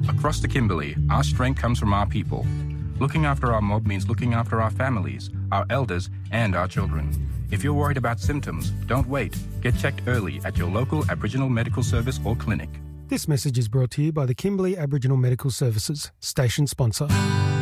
Across the Kimberley, our strength comes from our people. Looking after our mob means looking after our families, our elders, and our children. If you're worried about symptoms, don't wait. Get checked early at your local Aboriginal medical service or clinic. This message is brought to you by the Kimberley Aboriginal Medical Services, station sponsor.